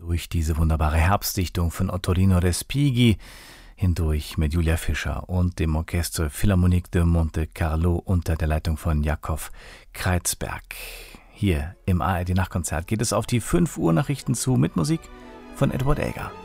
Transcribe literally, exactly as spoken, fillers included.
durch diese wunderbare Herbstdichtung von Ottorino Respighi hindurch mit Julia Fischer und dem Orchestre Philharmonique de Monte Carlo unter der Leitung von Jakob Kreizberg. Hier im A R D Nachtkonzert geht es auf die fünf Uhr Nachrichten zu mit Musik von Edward Elgar.